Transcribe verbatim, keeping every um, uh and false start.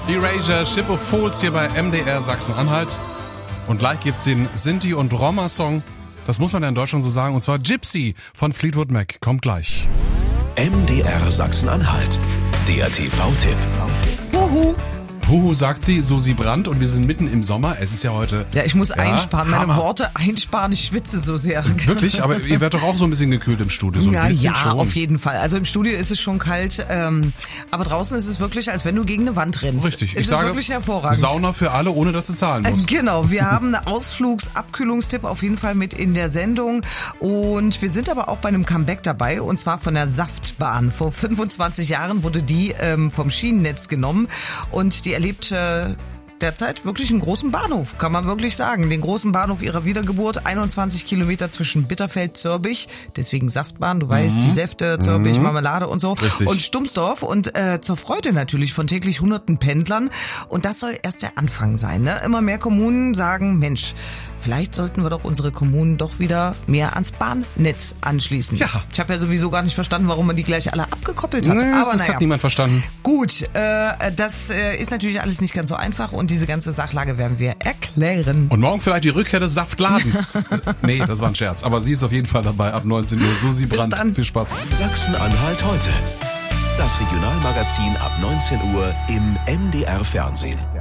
Erasure, Ship of Fools hier bei M D R Sachsen-Anhalt. Und gleich gibt's den Sinti- und Roma-Song. Das muss man ja in Deutschland so sagen. Und zwar Gypsy von Fleetwood Mac. Kommt gleich. M D R Sachsen-Anhalt. Der T V-Tipp. Huhu. Huhu, sagt sie, Susi Brandt, und wir sind mitten im Sommer. Es ist ja heute... Ja, ich muss ja, einsparen, meine Hammer. Worte einsparen, ich schwitze so sehr. Wirklich? Aber ihr werdet doch auch so ein bisschen gekühlt im Studio. So ein ja, bisschen ja, schon. auf jeden Fall. Also im Studio ist es schon kalt, ähm, aber draußen ist es wirklich, als wenn du gegen eine Wand rennst. Richtig. Es Ich ist sage, wirklich hervorragend. Sauna für alle, ohne dass du zahlen musst. Äh, Genau, wir haben einen Ausflugs-Abkühlungstipp auf jeden Fall mit in der Sendung. Und wir sind aber auch bei einem Comeback dabei, und zwar von der Saftbahn. Vor fünfundzwanzig Jahren wurde die ähm, vom Schienennetz genommen, und die erlebt äh, derzeit wirklich einen großen Bahnhof, kann man wirklich sagen. Den großen Bahnhof ihrer Wiedergeburt, einundzwanzig Kilometer zwischen Bitterfeld, Zürbich, deswegen Saftbahn, du weißt, die Säfte, Zürbich, Mhm. Marmelade und so. Richtig. Und Stumsdorf, und äh, zur Freude natürlich von täglich hunderten Pendlern. Und das soll erst der Anfang sein. Ne? Immer mehr Kommunen sagen, Mensch, vielleicht sollten wir doch unsere Kommunen doch wieder mehr ans Bahnnetz anschließen. Ja. Ich habe ja sowieso gar nicht verstanden, warum man die gleich alle abgekoppelt hat. Nee, Aber das naja. hat niemand verstanden. Gut, äh, das äh, ist natürlich alles nicht ganz so einfach, und diese ganze Sachlage werden wir erklären. Und morgen vielleicht die Rückkehr des Saftladens. Nee, das war ein Scherz. Aber sie ist auf jeden Fall dabei ab neunzehn Uhr. Susi Bis Brandt, dann. viel Spaß. Sachsen-Anhalt heute. Das Regionalmagazin ab neunzehn Uhr im M D R Fernsehen.